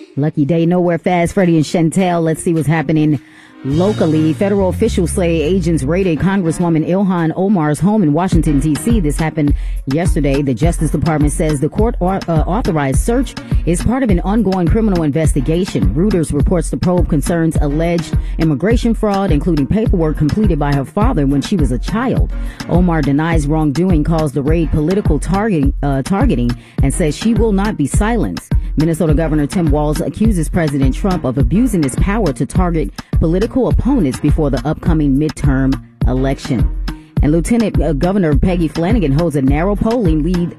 Lucky day nowhere fast. Freddie and Chantel. Let's see what's happening locally. Federal officials say agents raided Congresswoman Ilhan Omar's home in Washington, D.C. This happened yesterday. The Justice Department says the court authorized search is part of an ongoing criminal investigation. Reuters reports the probe concerns alleged immigration fraud, including paperwork completed by her father when she was a child. Omar denies wrongdoing, calls the raid political targeting, and says she will not be silenced. Minnesota Governor Tim Walz accuses President Trump of abusing his power to target political opponents before the upcoming midterm election. And Lieutenant Governor Peggy Flanagan holds a narrow polling lead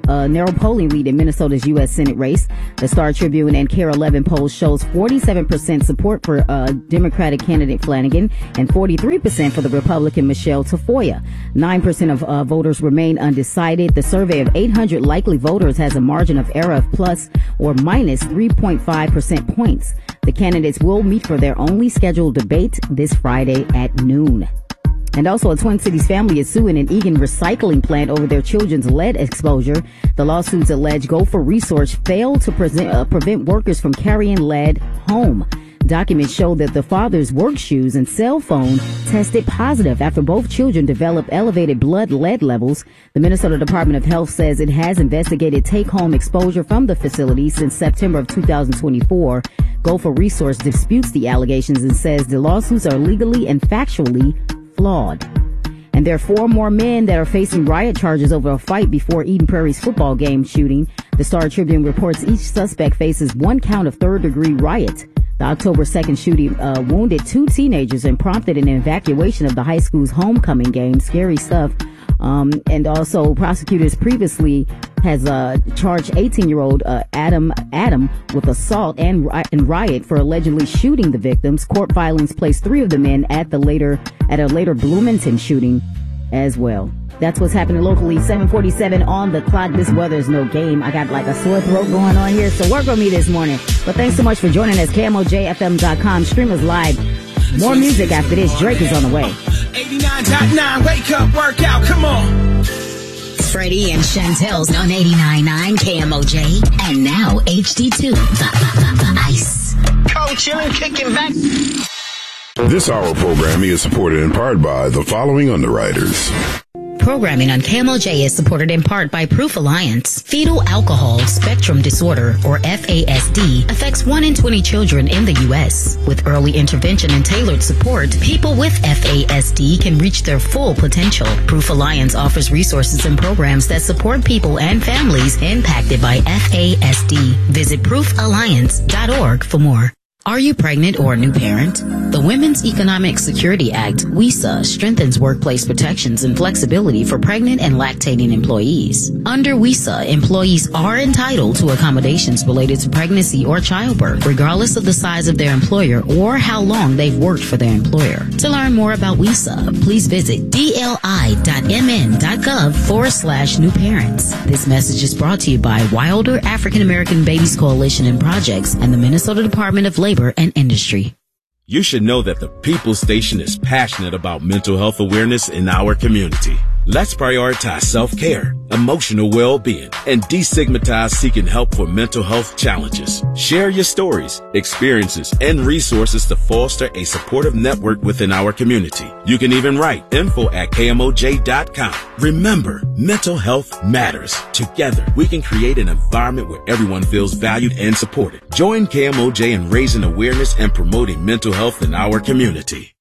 in Minnesota's U.S. Senate race. The Star Tribune and KARE 11 poll shows 47% support for Democratic candidate Flanagan and 43% for the Republican Michelle Tafoya. 9% of voters remain undecided. The survey of 800 likely voters has a margin of error of plus or minus 3.5% points. The candidates will meet for their only scheduled debate this Friday at noon. And also, a Twin Cities family is suing an Eagan recycling plant over their children's lead exposure. The lawsuits allege Gopher Resource failed to prevent workers from carrying lead home. Documents show that the father's work shoes and cell phone tested positive after both children developed elevated blood lead levels. The Minnesota Department of Health says it has investigated take-home exposure from the facility since September of 2024. Gopher Resource disputes the allegations and says the lawsuits are legally and factually flawed. And there are 4 more men that are facing riot charges over a fight before Eden Prairie's football game shooting. The Star Tribune reports each suspect faces 1 count of third-degree riot. The October 2nd shooting wounded 2 teenagers and prompted an evacuation of the high school's homecoming game. Scary stuff. And also, prosecutors previously has charged 18-year-old Adam with assault and riot for allegedly shooting the victims. Court filings placed 3 of the men at a later Bloomington shooting as well. That's what's happening locally. 7:47 on the clock. This weather's no game. I got like a sore throat going on here, so work with me this morning. But thanks so much for joining us. KMOJFM.com. Stream us live. More music after this. Drake is on the way. 89.9, wake up, work out, come on. Freddie and Chantel's on 89.9 KMOJ. And now HD2, the Ice. Cold chillin', kicking back. This hour programming is supported in part by the following underwriters. Programming on KMOJ is supported in part by Proof Alliance. Fetal alcohol spectrum disorder, or FASD, affects 1 in 20 children in the U.S. With early intervention and tailored support, people with FASD can reach their full potential. Proof Alliance offers resources and programs that support people and families impacted by FASD. Visit proofalliance.org for more. Are you pregnant or a new parent? The Women's Economic Security Act, WESA, strengthens workplace protections and flexibility for pregnant and lactating employees. Under WESA, employees are entitled to accommodations related to pregnancy or childbirth, regardless of the size of their employer or how long they've worked for their employer. To learn more about WESA, please visit dli.mn.gov/new parents. This message is brought to you by Wilder African American Babies Coalition and Projects and the Minnesota Department of Labor and Industry. You should know that the People Station is passionate about mental health awareness in our community. Let's prioritize self-care, emotional well-being, and destigmatize seeking help for mental health challenges. Share your stories, experiences, and resources to foster a supportive network within our community. You can even write info@kmoj.com. Remember, mental health matters. Together, we can create an environment where everyone feels valued and supported. Join KMOJ in raising awareness and promoting mental health in our community.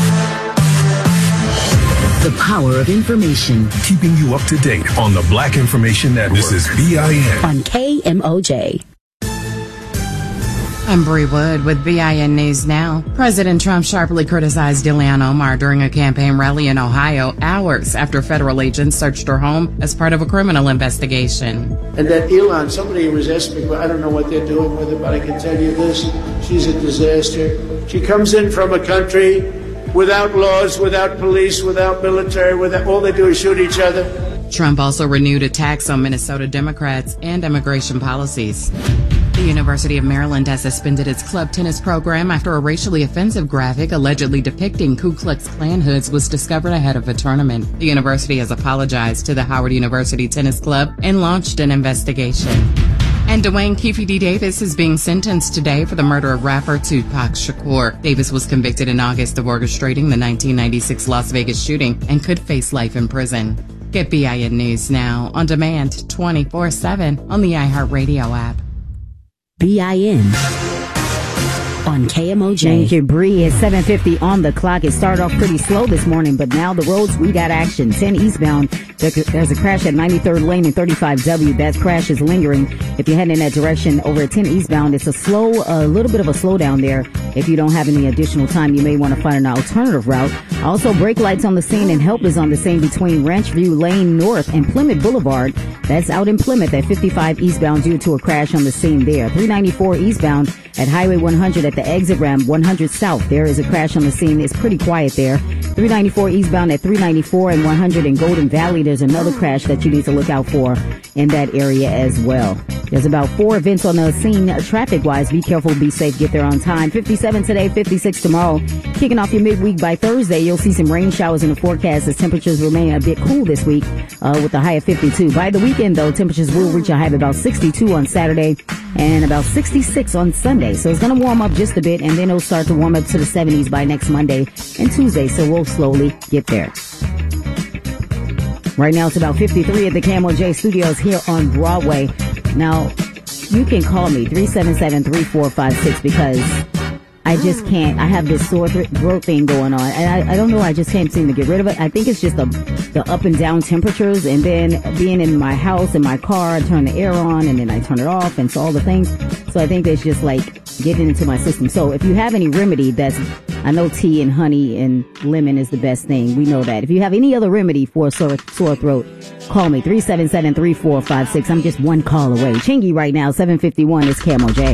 The power of information. Keeping you up to date on the Black Information Network. This is BIN. On KMOJ. I'm Bree Wood with BIN News Now. President Trump sharply criticized Ilhan Omar during a campaign rally in Ohio hours after federal agents searched her home as part of a criminal investigation. And that Ilhan, somebody was asking me, I don't know what they're doing with her, but I can tell you this, she's a disaster. She comes in from a country without laws, without police, without military, all they do is shoot each other. Trump also renewed attacks on Minnesota Democrats and immigration policies. The University of Maryland has suspended its club tennis program after a racially offensive graphic allegedly depicting Ku Klux Klan hoods was discovered ahead of a tournament. The university has apologized to the Howard University Tennis Club and launched an investigation. And Dwayne Keefe D. Davis is being sentenced today for the murder of rapper Tupac Shakur. Davis was convicted in August of orchestrating the 1996 Las Vegas shooting and could face life in prison. Get BIN News now on demand 24/7 on the iHeartRadio app. BIN on KMOJ. Thank you, Bree. It's 7:50 on the clock. It started off pretty slow this morning, but now the roads, we got action. 10 eastbound, there's a crash at 93rd Lane and 35W. That crash is lingering. If you're heading in that direction over at 10 eastbound, it's a little bit of a slowdown there. If you don't have any additional time, you may want to find an alternative route. Also, brake lights on the scene and help is on the scene between Ranch View Lane North and Plymouth Boulevard. That's out in Plymouth at 55 eastbound due to a crash on the scene there. 394 eastbound at Highway 100 at the exit ramp 100 South. There is a crash on the scene. It's pretty quiet there. 394 eastbound at 394 and 100 in Golden Valley. There's another crash that you need to look out for in that area as well. There's about 4 events on the scene traffic-wise. Be careful, be safe, get there on time. 57 today, 56 tomorrow. Kicking off your midweek by Thursday, you'll see some rain showers in the forecast as temperatures remain a bit cool this week with a high of 52. By the weekend, though, temperatures will reach a high of about 62 on Saturday and about 66 on Sunday. So it's going to warm up just a bit, and then it'll start to warm up to the 70s by next Monday and Tuesday. So we'll slowly get there. Right now it's about 53 at the KMOJ studios here on Broadway. Now, you can call me 377-3456 because I just can't. I have this sore throat thing going on, and I don't know. I just can't seem to get rid of it. I think it's just the up and down temperatures, and then being in my house, in my car, I turn the air on, and then I turn it off, and so all the things. So I think that's just like getting into my system. So if you have any remedy I know tea and honey and lemon is the best thing. We know that. If you have any other remedy for a sore throat, call me 377-3456. I'm just one call away. Chingy right now, 751 is KMOJ.